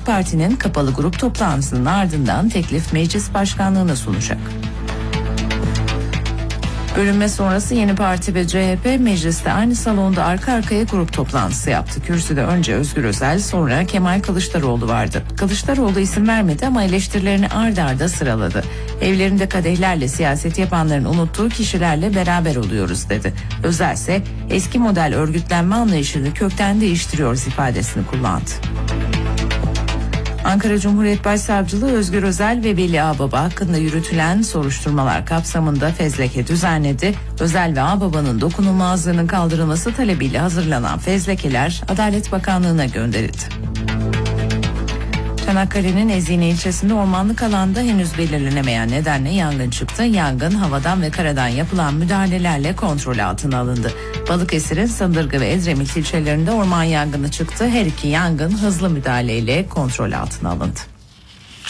Parti'nin kapalı grup toplantısının ardından teklif meclis başkanlığına sunacak. Bölünme sonrası Yeni Parti ve CHP mecliste aynı salonda arka arkaya grup toplantısı yaptı. Kürsüde önce Özgür Özel, sonra Kemal Kılıçdaroğlu vardı. Kılıçdaroğlu isim vermedi ama eleştirilerini ard arda sıraladı. Evlerinde kadehlerle siyaset yapanların unuttuğu kişilerle beraber oluyoruz dedi. Özel ise eski model örgütlenme anlayışını kökten değiştiriyoruz ifadesini kullandı. Ankara Cumhuriyet Başsavcılığı Özgür Özel ve Veli Ağbaba hakkında yürütülen soruşturmalar kapsamında fezleke düzenledi. Özel ve Ağbaba'nın dokunulmazlığının kaldırılması talebiyle hazırlanan fezlekeler Adalet Bakanlığı'na gönderildi. Çanakkale'nin Ezine ilçesinde ormanlık alanda henüz belirlenemeyen nedenle yangın çıktı. Yangın havadan ve karadan yapılan müdahalelerle kontrol altına alındı. Balıkesir'in Sındırgı ve Edremit ilçelerinde orman yangını çıktı. Her iki yangın hızlı müdahaleyle kontrol altına alındı.